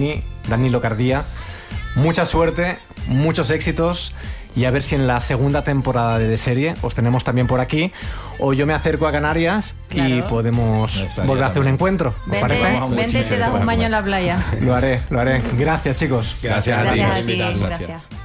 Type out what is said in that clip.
Dani Locardía. Mucha suerte, muchos éxitos y a ver si en la segunda temporada de Serie os tenemos también por aquí o yo me acerco a Canarias y podemos volver a hacer un encuentro. ¿Os parece? Vente y te das un baño en la playa. Lo haré. Gracias, chicos. Gracias a ti. Gracias.